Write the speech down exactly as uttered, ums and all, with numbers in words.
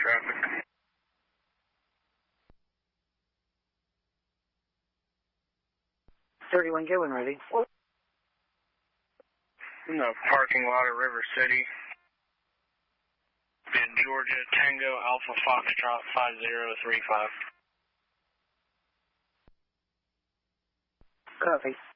traffic. thirty-one, get one ready. In the parking lot of River City. In Georgia, Tango Alpha Foxtrot five zero three five. Copy.